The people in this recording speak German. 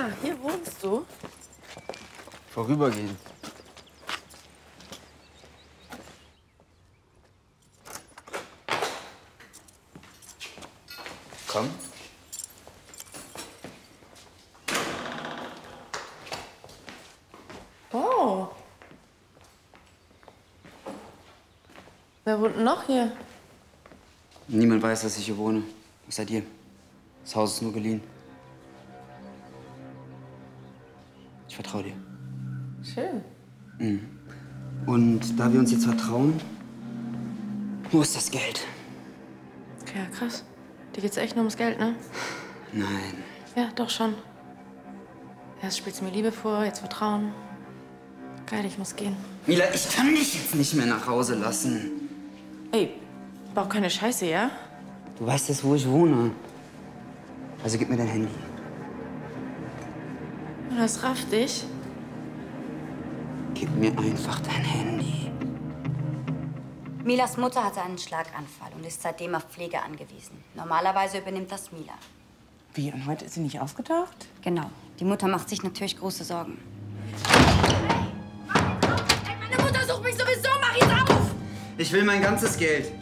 Ah, hier wohnst du? Vorübergehend. Komm. Oh. Wer wohnt denn noch hier? Niemand weiß, dass ich hier wohne. Außer dir. Das Haus ist nur geliehen. Ich vertraue dir. Schön. Mhm. Und da wir uns jetzt vertrauen, wo ist das Geld? Okay, ja, krass. Dir geht's echt nur ums Geld, ne? Nein. Ja, doch schon. Erst spielst du mir Liebe vor, jetzt Vertrauen. Geil, ich muss gehen. Mila, ich kann dich jetzt nicht mehr nach Hause lassen. Ey, bau keine Scheiße, ja? Du weißt jetzt, wo ich wohne. Also gib mir dein Handy. Das rafft dich. Gib mir einfach dein Handy. Milas Mutter hatte einen Schlaganfall und ist seitdem auf Pflege angewiesen. Normalerweise übernimmt das Mila. Wie, und heute ist sie nicht aufgetaucht? Genau. Die Mutter macht sich natürlich große Sorgen. Meine Mutter sucht mich sowieso, mach jetzt auf! Ich will mein ganzes Geld.